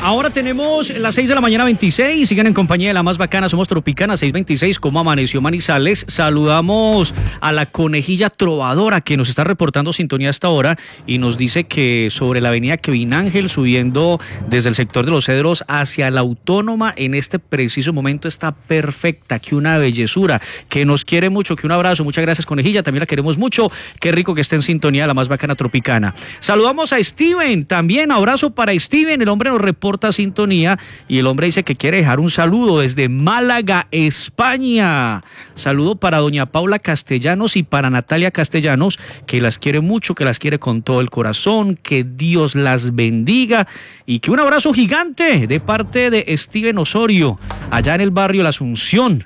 Ahora tenemos las 6 de la mañana 26, siguen en compañía de la más bacana, somos Tropicana 626, como amaneció Manizales. Saludamos a la conejilla trovadora que nos está reportando sintonía hasta ahora y nos dice que sobre la avenida Kevin Ángel, subiendo desde el sector de Los Cedros hacia la Autónoma, en este preciso momento está perfecta, que una bellezura, que nos quiere mucho, que un abrazo, muchas gracias conejilla, también la queremos mucho, qué rico que esté en sintonía de la más bacana Tropicana. Saludamos a Steven, también abrazo para Steven, el hombre nos reporta sintonía y el hombre dice que quiere dejar un saludo desde Málaga, España. Saludo para doña Paula Castellanos y para Natalia Castellanos, que las quiere mucho, que las quiere con todo el corazón, que Dios las bendiga y que un abrazo gigante de parte de Steven Osorio, allá en el barrio La Asunción.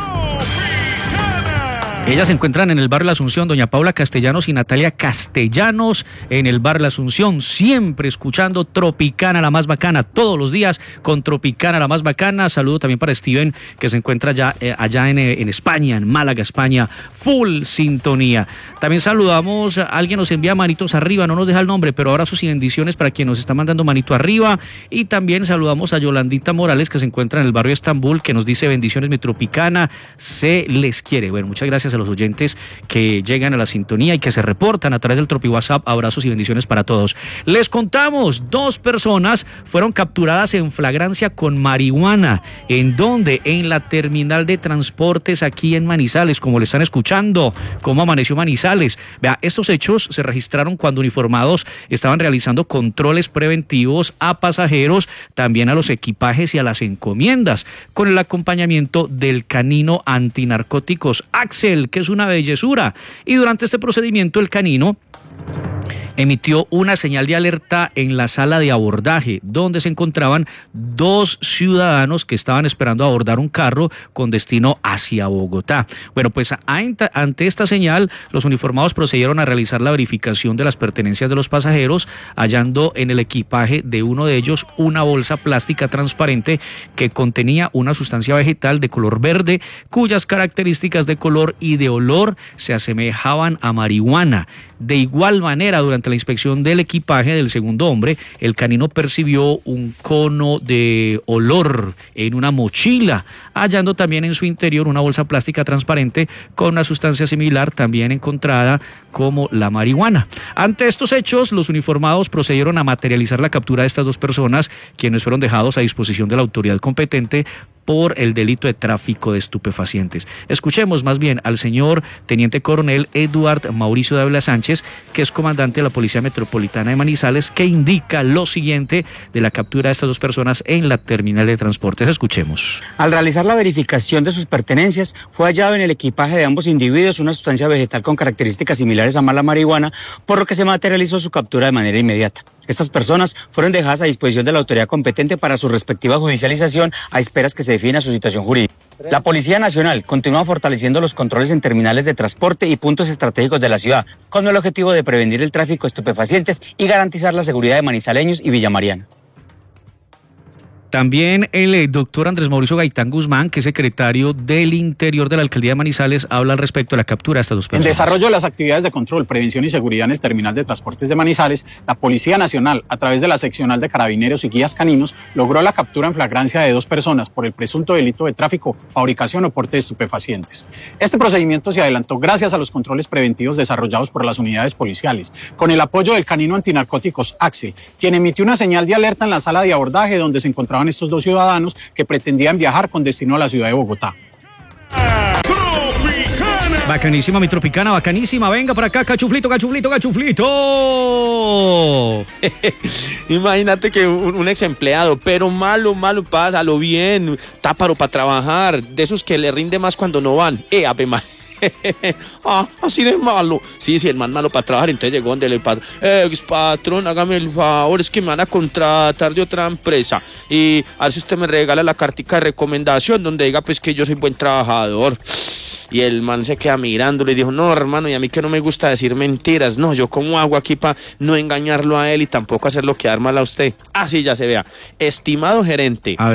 Ellas se encuentran en el barrio La Asunción, doña Paula Castellanos y Natalia Castellanos, en el barrio La Asunción, siempre escuchando Tropicana, la más bacana, todos los días con Tropicana, la más bacana. Saludo también para Steven, que se encuentra allá en España, en Málaga, España, full sintonía. También saludamos, alguien nos envía manitos arriba, no nos deja el nombre, pero abrazos y bendiciones para quien nos está mandando manito arriba. Y también saludamos a Yolandita Morales, que se encuentra en el barrio Estambul, que nos dice bendiciones, mi Tropicana, se les quiere. Bueno, muchas gracias a los oyentes que llegan a la sintonía y que se reportan a través del Tropi WhatsApp. Abrazos y bendiciones para todos. Les contamos, 2 personas fueron capturadas en flagrancia con marihuana. ¿En dónde? En la terminal de transportes aquí en Manizales, como le están escuchando, como amaneció Manizales. Vea, estos hechos se registraron cuando uniformados estaban realizando controles preventivos a pasajeros, también a los equipajes y a las encomiendas, con el acompañamiento del canino antinarcóticos Axel, que es una bellezura. Y durante este procedimiento el canino emitió una señal de alerta en la sala de abordaje, donde se encontraban 2 ciudadanos que estaban esperando abordar un carro con destino hacia Bogotá. Bueno, pues ante esta señal, los uniformados procedieron a realizar la verificación de las pertenencias de los pasajeros, hallando en el equipaje de uno de ellos una bolsa plástica transparente que contenía una sustancia vegetal de color verde, cuyas características de color y de olor se asemejaban a marihuana. De igual manera, durante la inspección del equipaje del segundo hombre, el canino percibió un cono de olor en una mochila, hallando también en su interior una bolsa plástica transparente con una sustancia similar también encontrada como la marihuana. Ante estos hechos, los uniformados procedieron a materializar la captura de estas 2 personas, quienes fueron dejados a disposición de la autoridad competente por el delito de tráfico de estupefacientes. Escuchemos más bien al señor Teniente Coronel Eduard Mauricio Dávila Sánchez, que es comandante de la Policía Metropolitana de Manizales, que indica lo siguiente de la captura de estas 2 personas en la terminal de transportes. Escuchemos. Al realizar la verificación de sus pertenencias, fue hallado en el equipaje de ambos individuos una sustancia vegetal con características similares a la marihuana, por lo que se materializó su captura de manera inmediata. Estas personas fueron dejadas a disposición de la autoridad competente para su respectiva judicialización a esperas que se defina su situación jurídica. La Policía Nacional continúa fortaleciendo los controles en terminales de transporte y puntos estratégicos de la ciudad, con el objetivo de prevenir el tráfico de estupefacientes y garantizar la seguridad de manizaleños y villamarianos. También el doctor Andrés Mauricio Gaitán Guzmán, que es secretario del Interior de la Alcaldía de Manizales, habla al respecto de la captura de estas 2 personas. En desarrollo de las actividades de control, prevención y seguridad en el terminal de transportes de Manizales, la Policía Nacional, a través de la seccional de carabineros y guías caninos, logró la captura en flagrancia de 2 personas por el presunto delito de tráfico, fabricación o porte de estupefacientes. Este procedimiento se adelantó gracias a los controles preventivos desarrollados por las unidades policiales, con el apoyo del canino antinarcóticos Axel, quien emitió una señal de alerta en la sala de abordaje donde se encontraban estos 2 ciudadanos que pretendían viajar con destino a la ciudad de Bogotá. Bacanísima, mi Tropicana, bacanísima. Venga para acá, cachuflito, cachuflito, cachuflito. Imagínate que un ex empleado, pero malo, pásalo bien, táparo para trabajar, de esos que le rinde más cuando no van. Ave María. Así de malo. Sí, el man malo para trabajar, entonces llegó donde el patrón. Patrón, hágame el favor, es que me van a contratar de otra empresa. Y a ver si usted me regala la cartica de recomendación donde diga pues que yo soy buen trabajador. Y el man se queda mirándolo y dijo, no, hermano, y a mí que no me gusta decir mentiras. No, yo cómo hago aquí para no engañarlo a él y tampoco hacerlo quedar mal a usted. Así ya se vea. Estimado gerente,